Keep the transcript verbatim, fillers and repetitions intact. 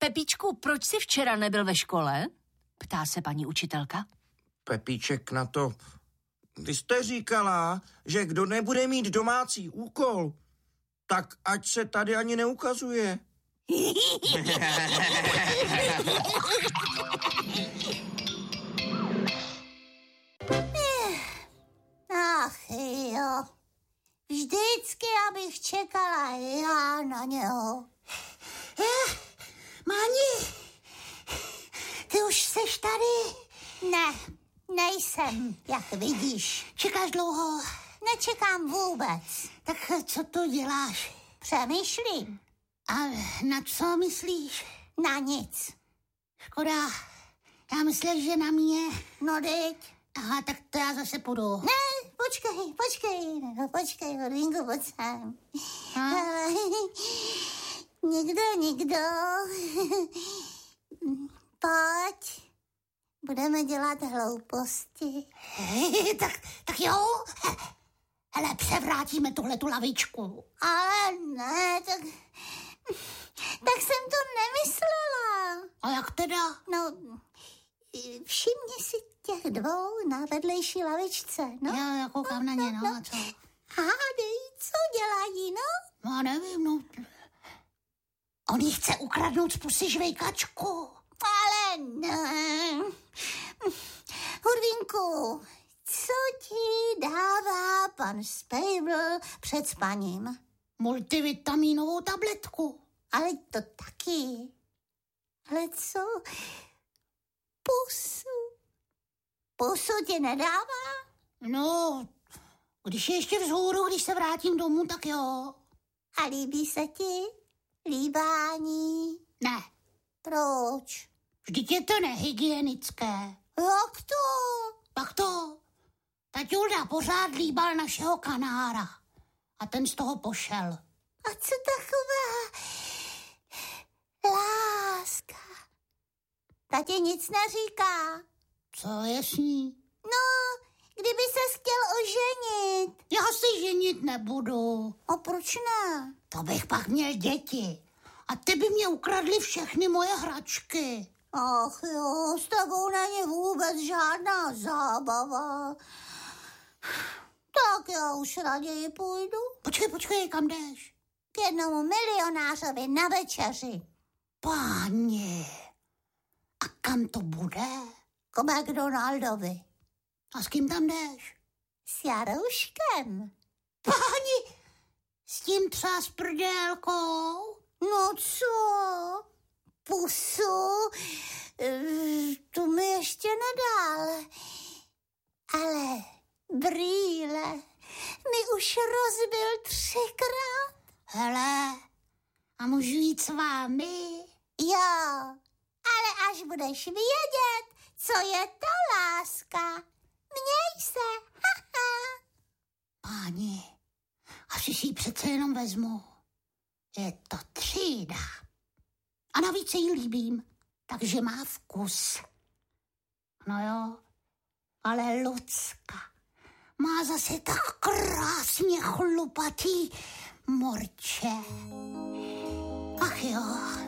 Pepíčku, proč jsi včera nebyl ve škole? Ptá se paní učitelka. Pepíček na to... Vy jste říkala, že kdo nebude mít domácí úkol, tak ať se tady ani neukazuje. Ach jo, vždycky, abych čekala já na něho. Eh, Mani, ty už seš tady? Ne, nejsem, jak vidíš. Čekáš dlouho? Nečekám vůbec. Tak co tu děláš? Přemýšlím. A na co myslíš? Na nic. Škoda, já myslím, že na mě. No teď. Aha, tak to já zase půjdu. Ne, počkej, počkej, no, počkej, Horvínku, pojď sem. Nikdo, nikdo. Pojď. Budeme dělat hlouposti. Hey, tak, tak jo. Hele, převrátíme tuhletu lavičku. Ale ne, tak... Tak jsem to nemyslela. A jak teda? No, všimni si těch dvou na vedlejší lavičce, no. Já, já koukám no, na ně, no, no. A co? Hádej, co dělají, no? No, já nevím, no. On jí chce ukradnout z pusy žvejkačku. Ale ne. Hurvínku, co ti dává pan Spejbl před spaním? Multivitaminovou tabletku. Ale to taky. Ale co? Pusu. Pusu ti nedává? No, když je ještě vzhůru, když se vrátím domů, tak jo. A líbí se ti líbání? Ne. Proč? Vždyť je to nehygienické. Jak to? Tak to. Taťulda pořád líbal našeho kanára. A ten z toho pošel. A co taková láska? Tatě nic neříká. Co je s ní? No, kdyby ses chtěl oženit. Já se ženit nebudu. A proč ne? To bych pak měl děti. A ty by mě ukradli všechny moje hračky. Ach jo, s tebou není vůbec žádná zábava. Tak já už raději půjdu. Počkej, počkej, kam jdeš? K jednomu milionářovi na večeři. Páni, a kam to bude? K McDonaldovi. A s kým tam jdeš? S Jarouškem. Páni, s tím třeba s prdélkou? No co? Pusu? Tu mi ještě nedal. Ale brýle mi už rozbil třikrát. Hele, a můžu jít s vámi? Jo, ale až budeš vědět, co je to láska. Měj se, haha. Páni, asi si ji přece jenom vezmu. Je to třída. A navíc se jí líbím, takže má vkus. No jo, ale Lucka má zase tak krásně chlupatý morče. Ach jo.